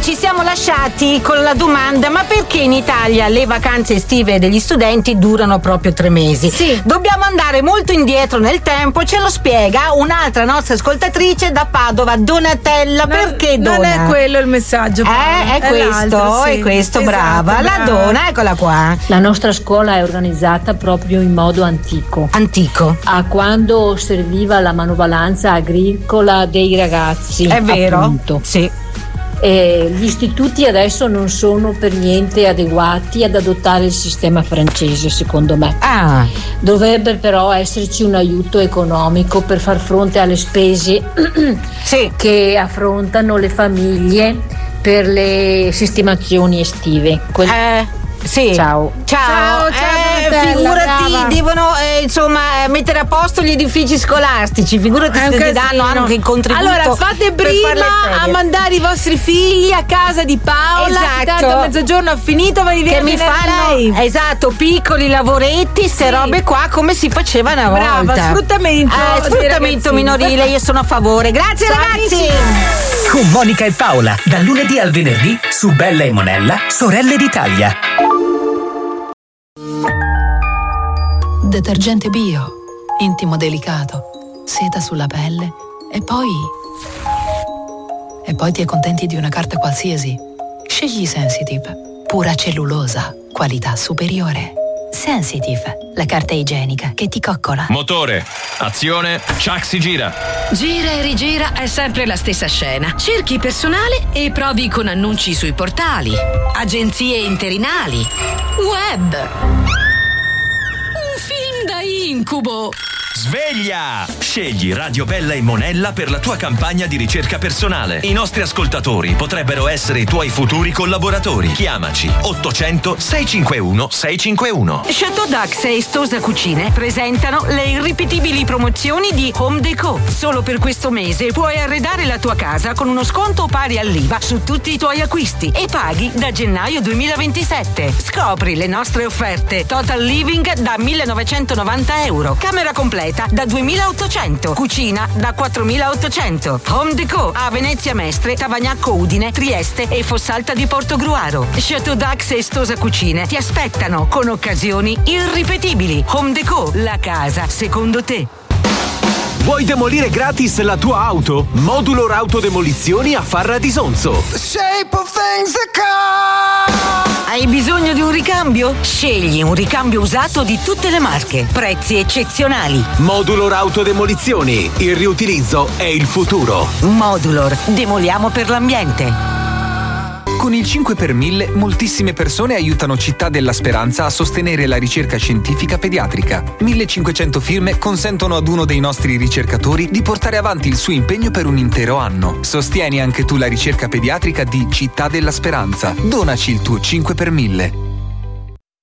ci siamo lasciati con la domanda: ma perché in Italia le vacanze estive degli studenti durano proprio 3 mesi? Sì. Dobbiamo andare molto indietro nel tempo, ce lo spiega un'altra nostra ascoltatrice da Padova, Donatella. Perché Dona? Non è quello il messaggio, è questo, sì. è questo, Esatto, brava. La Dona, eccola qua. La nostra scuola è organizzata proprio in modo antico. Antico. A quando serviva la manovalanza agricola dei ragazzi. È vero? Appunto. Sì. Gli istituti adesso non sono per niente adeguati ad adottare il sistema francese, secondo me. Dovrebbe però esserci un aiuto economico per far fronte alle spese sì, che affrontano le famiglie per le sistemazioni estive. Sì. Ciao. Ciao, figurati, brava. devono mettere a posto gli edifici scolastici, figurati se ti danno anche il contributo. Allora fate prima a mandare i vostri figli a casa di Paola, che tanto a mezzogiorno ha finito, ma che mi fanno piccoli lavoretti, ste robe qua come si faceva una volta. Brava, sfruttamento minorile, io sono a favore. Grazie ragazzi. Con Monica e Paola, dal lunedì al venerdì su Bella e Monella, Sorelle d'Italia. Detergente bio, intimo delicato, seta sulla pelle e poi ti accontenti di una carta qualsiasi. Scegli Sensitive, pura cellulosa, qualità superiore. Sensitive, la carta igienica che ti coccola. Motore, azione, Chuck si gira. Gira e rigira è sempre la stessa scena. Cerchi personale e provi con annunci sui portali, agenzie interinali, web. Un film da incubo. Sveglia! Scegli Radio Bella e Monella per la tua campagna di ricerca personale. I nostri ascoltatori potrebbero essere i tuoi futuri collaboratori. Chiamaci 800 651 651. Chateau Dax e Stosa Cucine presentano le irripetibili promozioni di Home Déco. Solo per questo mese puoi arredare la tua casa con uno sconto pari all'IVA su tutti i tuoi acquisti e paghi da gennaio 2027. Scopri le nostre offerte. Total Living da 1.990 euro. Camera completa da 2.800, cucina da 4.800. Home Déco a Venezia Mestre, Tavagnacco Udine, Trieste e Fossalta di Portogruaro. Chateau Dax e Stosa Cucine ti aspettano con occasioni irripetibili. Home Déco, la casa secondo te. Vuoi demolire gratis la tua auto? Modulor Autodemolizioni a Farra di Sonzo. Hai bisogno di un ricambio? Scegli un ricambio usato di tutte le marche. Prezzi eccezionali. Modulor Autodemolizioni. Il riutilizzo è il futuro. Modulor. Demoliamo per l'ambiente. Con il 5 per 1000 moltissime persone aiutano Città della Speranza a sostenere la ricerca scientifica pediatrica. 1500 firme consentono ad uno dei nostri ricercatori di portare avanti il suo impegno per un intero anno. Sostieni anche tu la ricerca pediatrica di Città della Speranza. Donaci il tuo 5 per 1000.